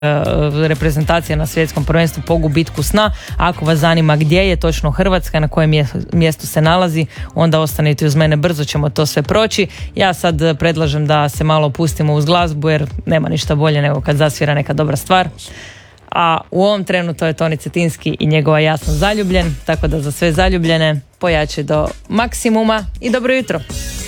reprezentacije na svjetskom prvenstvu po gubitku sna. Ako vas zanima gdje je točno Hrvatska, na kojem mjestu se nalazi, onda ostanite uz mene, brzo ćemo to sve proći. Ja sad predlažem da se malo pustimo uz glazbu, jer nema ništa bolje nego kad zasvira neka dobra stvar. A u ovom trenu to je Toni Cetinski i njegova Ja sam zaljubljen, tako da za sve zaljubljene pojačaj do maksimuma i dobro jutro.